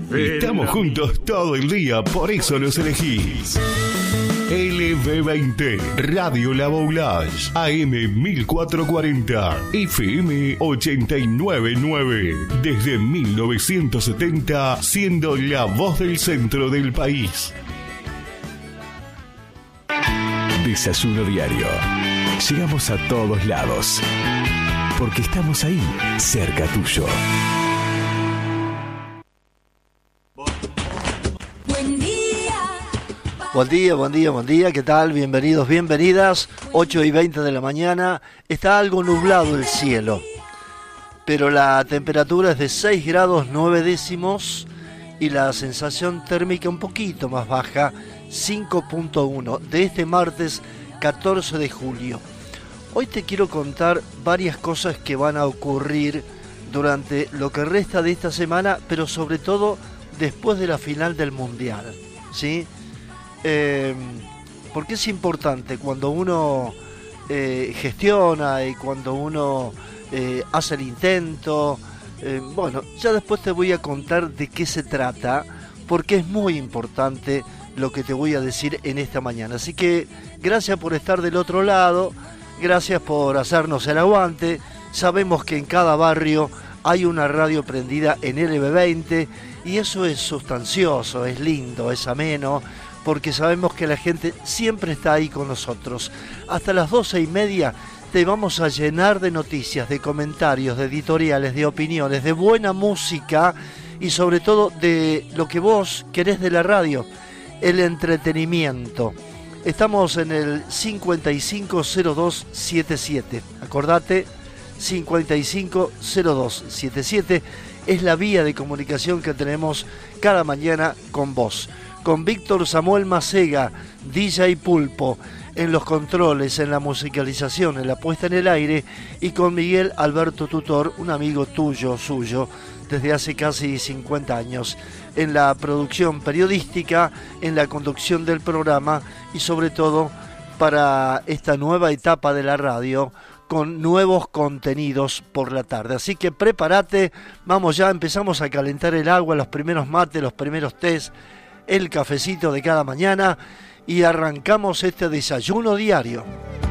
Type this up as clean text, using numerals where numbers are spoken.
Estamos juntos todo el día, por eso los elegís. LB20, Radio La Boulage, AM 1440, FM 899. Desde 1970, siendo la voz del centro del país. Desayuno diario. Llegamos a todos lados. Porque estamos ahí, cerca tuyo. Buen día, ¿qué tal? Bienvenidos, bienvenidas. 8:20 de la mañana. Está algo nublado el cielo, pero la temperatura es de 6 grados 9 décimos y la sensación térmica un poquito más baja, 5.1, de este martes 14 de julio. Hoy te quiero contar varias cosas que van a ocurrir durante lo que resta de esta semana, pero sobre todo después de la final del Mundial, ¿sí? Porque es importante cuando uno gestiona y cuando uno hace el intento. Bueno, ya después te voy a contar de qué se trata, porque es muy importante lo que te voy a decir en esta mañana. Así que gracias por estar del otro lado, gracias por hacernos el aguante. Sabemos que en cada barrio hay una radio prendida en LB20 y eso es sustancioso, es lindo, es ameno, porque sabemos que la gente siempre está ahí con nosotros. Hasta las 12:30 te vamos a llenar de noticias, de comentarios, de editoriales, de opiniones, de buena música y sobre todo de lo que vos querés de la radio, el entretenimiento. Estamos en el 550277. Acordate, 550277 es la vía de comunicación que tenemos cada mañana con vos. Con Víctor Samuel Macega, DJ Pulpo, en los controles, en la musicalización, en la puesta en el aire, y con Miguel Alberto Tutor, un amigo tuyo, suyo, desde hace casi 50 años, en la producción periodística, en la conducción del programa y sobre todo para esta nueva etapa de la radio con nuevos contenidos por la tarde. Así que prepárate, vamos ya, empezamos a calentar el agua, los primeros mates, los primeros tés, el cafecito de cada mañana y arrancamos este desayuno diario.